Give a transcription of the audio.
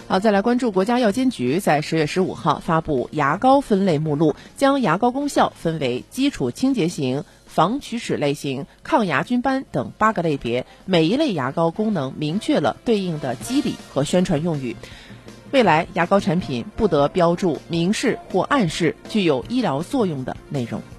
好，再来关注国家药监局在10月15号发布牙膏分类目录，将牙膏功效分为基础清洁型、防龋齿类型、抗牙菌斑等8个类别，每一类牙膏功能明确了对应的机理和宣传用语。未来牙膏产品不得标注明示或暗示具有医疗作用的内容。